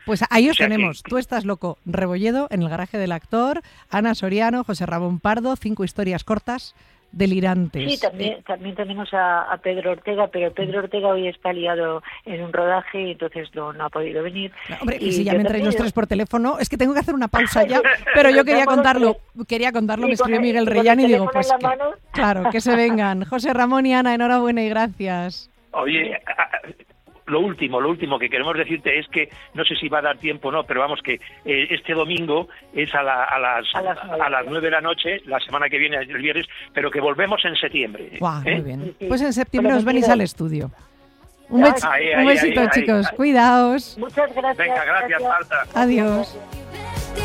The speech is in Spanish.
Pues ahí os O sea tenemos. que- Tú estás loco. Rebolledo, en el garaje del actor, Ana Soriano, José Ramón Pardo, 5 historias cortas delirantes. Sí, también tenemos a Pedro Ortega, pero Pedro Ortega hoy está liado en un rodaje y entonces no ha podido venir. No, hombre, que Y si ya yo me entréis los también- tres por teléfono, es que tengo que hacer una pausa ya, pero yo quería contarlo, me escribió Miguel Reyán y digo, pues que, que, claro, que se vengan. José Ramón y Ana, enhorabuena y gracias. Oye, lo último que queremos decirte es que, no sé si va a dar tiempo o no, pero vamos que este domingo es a las 9 de la noche, la semana que viene, el viernes, pero que volvemos en septiembre. Guau, ¿eh? muy bien. Sí, sí. Pues en septiembre os venís Prometido. al estudio. Un, Ahí, un ahí, besito, ahí, chicos. ahí. Cuidaos. Muchas gracias. Venga, gracias, Marta. Adiós. Gracias.